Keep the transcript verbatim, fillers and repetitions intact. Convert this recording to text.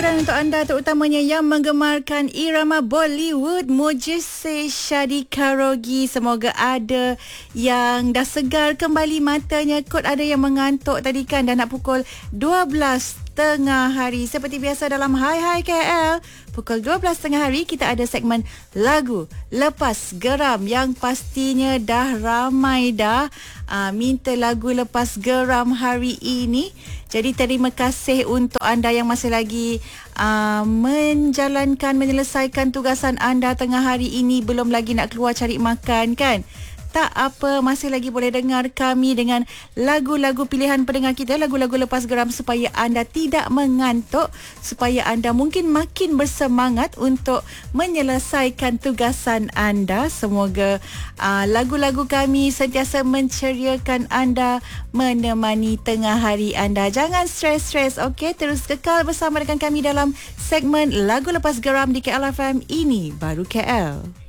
hiburan untuk anda terutamanya yang menggemarkan irama Bollywood. Mujizse Shadi Karogi. Semoga ada yang dah segar kembali matanya. Kot ada yang mengantuk tadi kan, dah nak pukul dua belas tengah hari. Seperti biasa dalam Hai Hai K L, pukul dua belas tengah hari kita ada segmen lagu lepas geram yang pastinya dah ramai dah uh, minta lagu lepas geram hari ini. Jadi terima kasih untuk anda yang masih lagi uh, menjalankan, menyelesaikan tugasan anda tengah hari ini, belum lagi nak keluar cari makan kan. Tak apa, masih lagi boleh dengar kami dengan lagu-lagu pilihan pendengar kita, lagu-lagu lepas geram supaya anda tidak mengantuk, supaya anda mungkin makin bersemangat untuk menyelesaikan tugasan anda. Semoga uh, lagu-lagu kami sentiasa menceriakan anda, menemani tengah hari anda. Jangan stres-stres, okey? Terus kekal bersama dengan kami dalam segmen lagu lepas geram di K L F M. Ini baru K L.